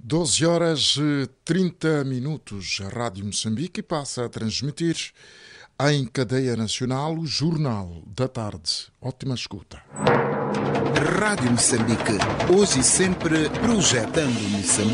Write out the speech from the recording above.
12 horas e 30 minutos. A Rádio Moçambique passa a transmitir em cadeia nacional o Jornal da Tarde. Ótima escuta. Rádio Moçambique, hoje e sempre projetando Moçambique.